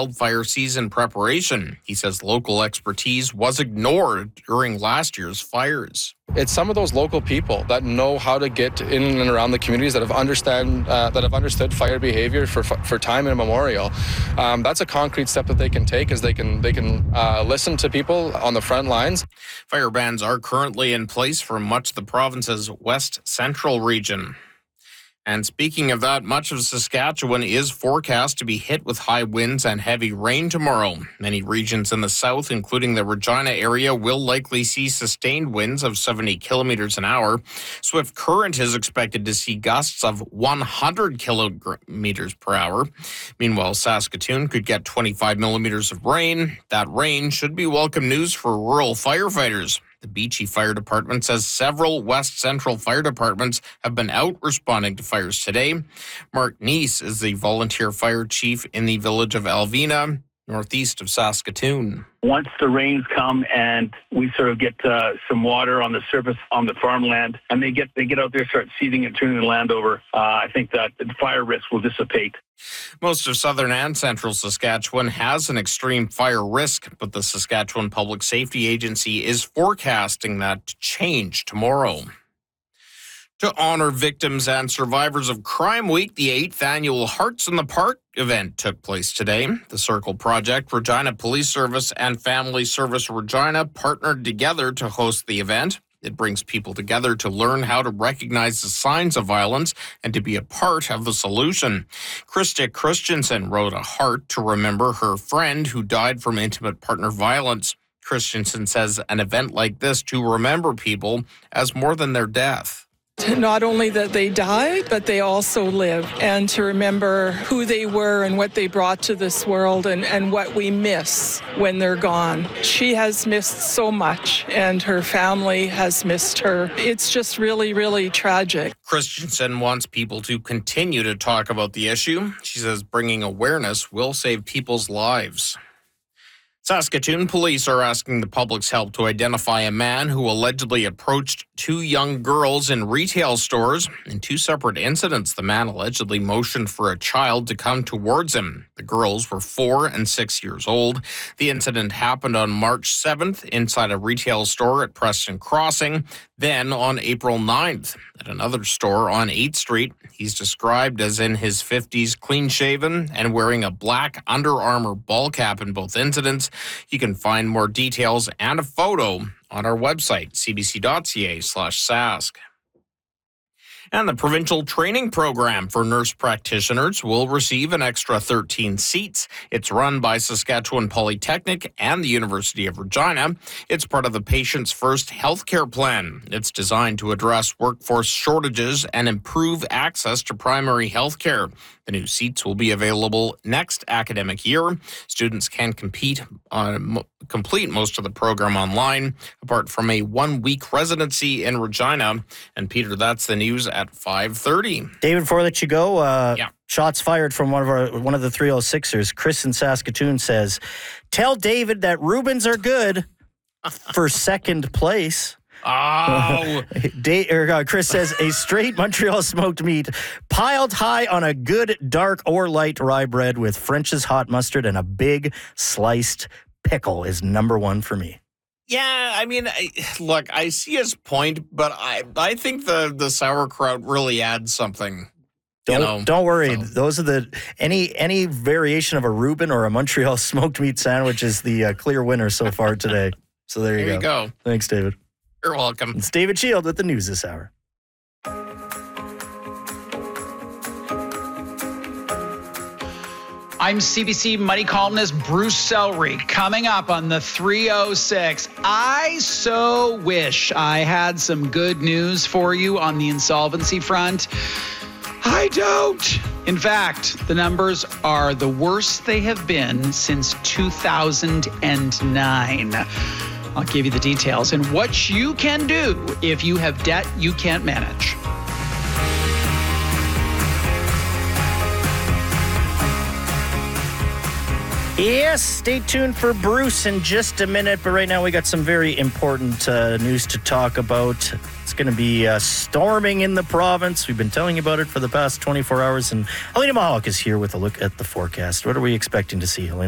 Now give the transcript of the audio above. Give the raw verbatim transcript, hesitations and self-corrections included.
wildfire season preparation. He says local expertise was ignored during last year's fires. It's some of those local people that know how to get in and around the communities that have understand uh, that have understood fire behavior for for time immemorial. Um, that's a concrete step that they can take, as they can they can uh, listen to people on the front lines. Fire bans are currently in place for much of the province's west central region. And speaking of that, much of Saskatchewan is forecast to be hit with high winds and heavy rain tomorrow. Many regions in the south, including the Regina area, will likely see sustained winds of seventy kilometers an hour. Swift Current is expected to see gusts of one hundred kilometers per hour. Meanwhile, Saskatoon could get twenty-five millimeters of rain. That rain should be welcome news for rural firefighters. The Beachy Fire Department says several West Central fire departments have been out responding to fires today. Mark Neese is the volunteer fire chief in the village of Alvina, northeast of Saskatoon. Once the rains come and we sort of get uh, some water on the surface on the farmland, and they get they get out there, start seeding and turning the land over, uh, I think that the fire risk will dissipate. Most of southern and central Saskatchewan has an extreme fire risk, but the Saskatchewan Public Safety Agency is forecasting that to change tomorrow. To honor victims and survivors of Crime Week, the eighth annual Hearts in the Park event took place today. The Circle Project, Regina Police Service, and Family Service Regina partnered together to host the event. It brings people together to learn how to recognize the signs of violence and to be a part of the solution. Krista Christensen wrote a heart to remember her friend who died from intimate partner violence. Christensen says an event like this to remember people as more than their death. Not only that they died, but they also live, and to remember who they were and what they brought to this world, and, and what we miss when they're gone. She has missed so much, and her family has missed her. It's just really, really tragic. Christensen wants people to continue to talk about the issue. She says bringing awareness will save people's lives. Saskatoon police are asking the public's help to identify a man who allegedly approached two young girls in retail stores. In two separate incidents, the man allegedly motioned for a child to come towards him. The girls were four and six years old. The incident happened on March seventh inside a retail store at Preston Crossing. Then on April ninth at another store on eighth Street. He's described as in his fifties, clean-shaven, and wearing a black Under Armour ball cap in both incidents. You can find more details and a photo on our website, cbc.ca slash sask. And the provincial training program for nurse practitioners will receive an extra thirteen seats. It's run by Saskatchewan Polytechnic and the University of Regina. It's part of the Patients First healthcare plan. It's designed to address workforce shortages and improve access to primary healthcare. The new seats will be available next academic year. Students can compete on, complete most of the program online, apart from a one-week residency in Regina. And Peter, that's the news at five thirty. David, before I let you go, uh, yeah. shots fired from one of our one of the three oh sixers. Chris in Saskatoon says, "Tell David that Rubens are good for second place." Oh. Day, or, uh, Chris says, a straight Montreal smoked meat piled high on a good dark or light rye bread with French's hot mustard and a big sliced pickle is number one for me. Yeah, I mean, I, look, I see his point, but I I think the, the sauerkraut really adds something. Don't, you know, don't worry. so. Those are the any any variation of a Reuben or a Montreal smoked meat sandwich is the uh, clear winner so far today. So there you there go. you go. Thanks, David. You're welcome. It's David Shield with the news this hour. I'm C B C money columnist Bruce Sellery. Coming up on the three oh six, I so wish I had some good news for you on the insolvency front. I don't. In fact, the numbers are the worst they have been since two thousand nine. I'll give you the details and what you can do if you have debt you can't manage. Yes, stay tuned for Bruce in just a minute. But right now we got some very important uh, news to talk about. It's going to be uh, storming in the province. We've been telling you about it for the past twenty-four hours. And Helena Mahawk is here with a look at the forecast. What are we expecting to see, Helena?